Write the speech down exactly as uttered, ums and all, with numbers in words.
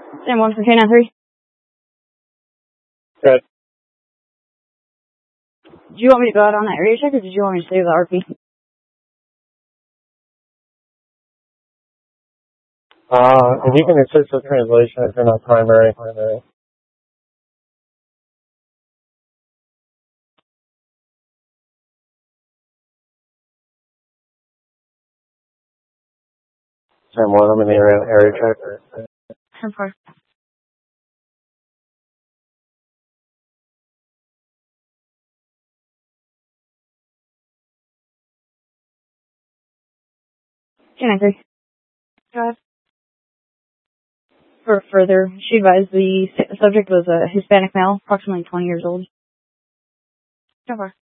Stand one for K nine three. Good. Do you want me to go out on that area check, or did you want me to stay with the R P? Uh, if you can assist with translation, if you're not primary, primary. Stand one, I'm in the area, area check. ten four. K nine three. Go ahead. For further, she advised the subject was a Hispanic male, approximately twenty years old. ten four.